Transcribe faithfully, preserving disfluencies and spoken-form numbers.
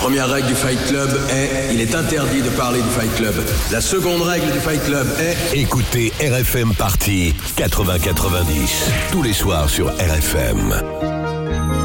première règle du Fight Club est, il est interdit de parler du Fight Club. La seconde règle du Fight Club est... Écoutez R F M Party quatre-vingts quatre-vingt-dix, tous les soirs sur R F M.